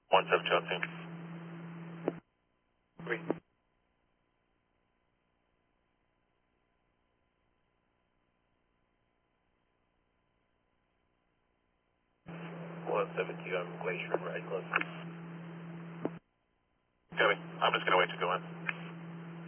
172 team. 3. 172 on Glacier and right close. Copy. I'm just going to wait to go in.